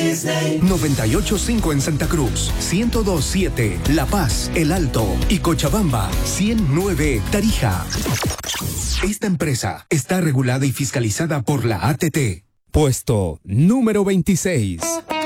98.5 en Santa Cruz, 102.7 La Paz, El Alto y Cochabamba, 100.9 Tarija. Esta empresa está regulada y fiscalizada por la ATT. Puesto número 26.